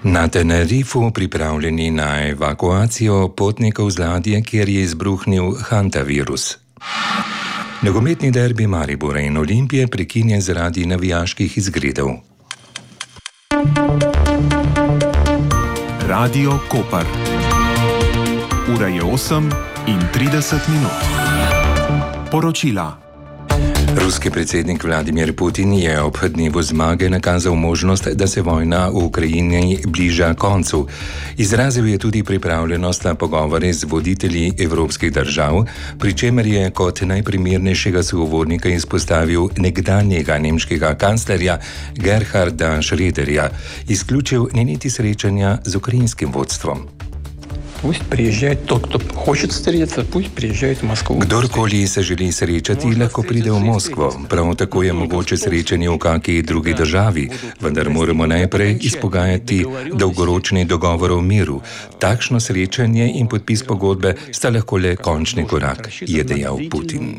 Na Tenerifu pripravljeni na evakuacijo potnikov z ladje, kjer je izbruhnil hantavirus. Nogometni derbi Maribora in Olimpije prekinjen zaradi navijaških izgredov. Radio Koper. Ura je 8:30. Poročila. Ruski predsednik Vladimir Putin je ob dnevu zmage nakazal možnost, da se vojna v Ukrajini bliža koncu. Izrazil je tudi pripravljenost na pogovore z voditelji evropskih držav, pri čemer je kot najprimernejšega sogovornika izpostavil nekdanjega nemškega kanclerja Gerharda Schröderja. Izključil ni niti srečanja z ukrajinskim vodstvom. Kdorkoli se želi srečati, lahko pride v Moskvo. Prav tako je mogoče srečanje v kakšni drugi državi, vendar moramo najprej izpogajati dolgoročni dogovor o miru. Takšno srečanje in podpis pogodbe sta lahko le končni korak, je dejal Putin.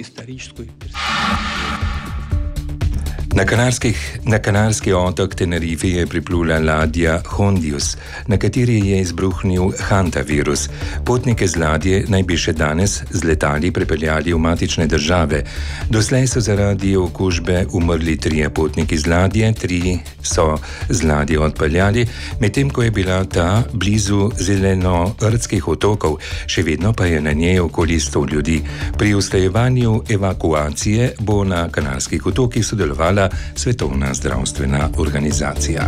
Na kanarski otok Tenerife je priplula ladja Hondius, na kateri je izbruhnil hantavirus. Potnike z ladje naj bi še danes z letali prepeljali v matične države. Doslej so zaradi okužbe umrli 3 potniki z ladje, 3 so z ladje odpeljali, medtem ko je bila ta blizu zelenordskih otokov, še vedno pa je na njej okoli 100 ljudi. Pri usklajevanju evakuacije bo na Kanarskih otokih sodelovala Svetovna zdravstvena organizacija.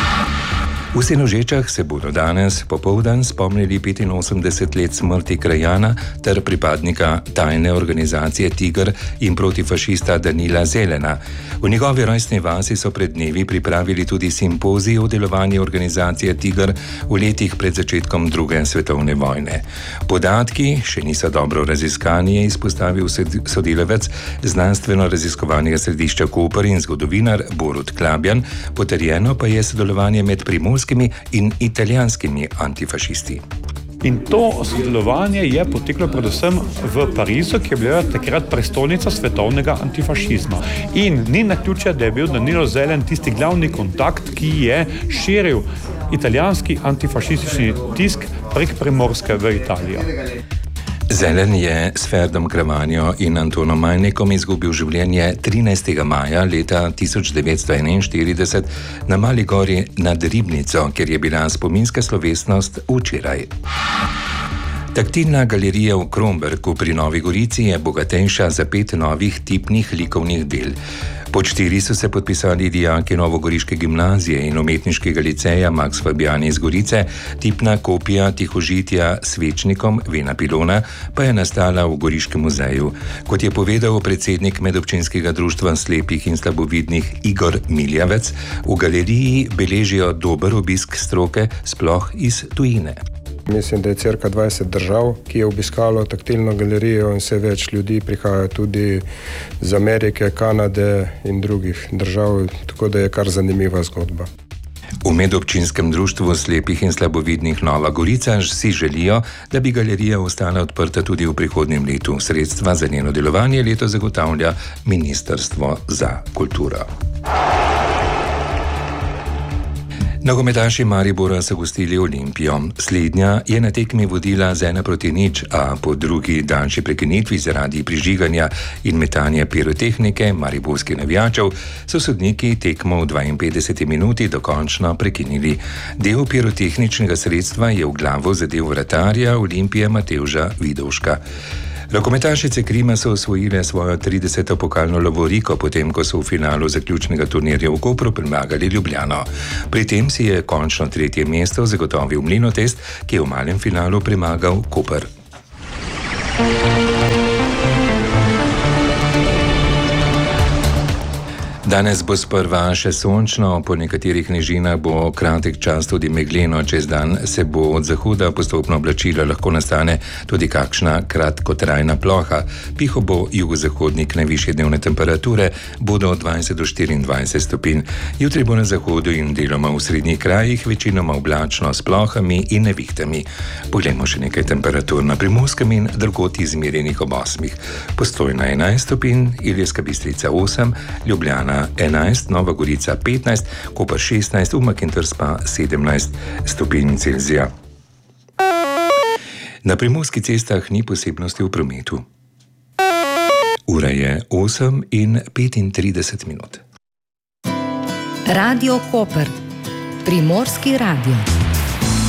V Senožečah se bodo danes popoldan spomnili 85 let smrti krajana ter pripadnika tajne organizacije Tiger in protifašista Danila Zelena. V njegovi rojstni vasi so pred dnevi pripravili tudi simpozij o delovanju organizacije Tiger v letih pred začetkom druge svetovne vojne. Podatki še niso dobro raziskani, je izpostavil sodelavec znanstveno-raziskovalnega središča Koper in zgodovinar Borut Klabjan, potrjeno pa je sodelovanje med primorskimi in italijanskimi antifašisti. In to sodelovanje je poteklo predvsem v Parizu, ki je bila takrat prestolnica svetovnega antifašizma. In ni naključje, da je bil Danilo Zelen tisti glavni kontakt, ki je širil italijanski antifašistični tisk prek Primorske v Italijo. Zelen je s Ferdom Kravanjo in Antonom Majnikom izgubil življenje 13. maja leta 1941 na Mali gori nad Ribnico, kjer je bila spominska slovesnost včeraj. Taktilna galerija v Kromberku pri Novi Gorici je bogatejša za 5 novih tipnih likovnih del. Pod 4 so se podpisali dijaki novogoriške gimnazije in umetniškega liceja Max Fabijan iz Gorice, tipna kopija tihožitja Svečnikom Vena Pilona pa je nastala v Goriškem muzeju. Kot je povedal predsednik medobčinskega društva slepih in slabovidnih Igor Miljavec, v galeriji beležijo dober obisk stroke, sploh iz tujine. Mislim, da je cirka 20 držav, ki je obiskalo taktilno galerijo in vse več ljudi prihaja tudi iz Amerike, Kanade in drugih držav, tako da je kar zanimiva zgodba. V medobčinskem društvu slepih in slabovidnih Nova Gorica si želijo, da bi galerija ostala odprta tudi v prihodnjem letu. Sredstva za njeno delovanje leto zagotavlja Ministrstvo za kulturo. Nogometaši Maribora so gostili Olimpijo. Slednja je na tekmi vodila z 1:0, a po drugi daljši prekinitvi zaradi prižiganja in metanja pirotehnike mariborskih navijačev so sodniki tekmo v 52 minuti dokončno prekinili. Del pirotehničnega sredstva je v glavo zadel vratarja Olimpije Matevža Vidovška. Rokometašice Krima so osvojile svojo 30. pokalno lovoriko, potem ko so v finalu zaključnega turnirja v Kopru premagali Ljubljano. Pri tem si je končno 3. mesto zagotovil Mlinotest, ki je v malem finalu premagal Koper. Danes bo sprva še sončno, po nekaterih nižinah bo kratek čas tudi megleno, čez dan se bo od zahoda postopno oblačilo, lahko nastane tudi kakšna kratkotrajna ploha. Piho bo jugozahodnik, najvišje dnevne temperature bodo od 20 do 24 stopinj. Jutri bo na zahodu in deloma v srednjih krajih večinoma oblačno s plohami in nevihtami. Poglejmo še nekaj temperatur na Primorskem in drugod izmerjenih ob 8. Postojna 11 stopinj, Ilirska Bistrica 8, Ljubljana Ljubljana 11, Nova Gorica 15, Koper 16, Umakintrs pa 17 stopinj Celzija. Na primorskih cestah ni posebnosti v prometu. Ura je 8:35. Radio Koper, Primorski radio.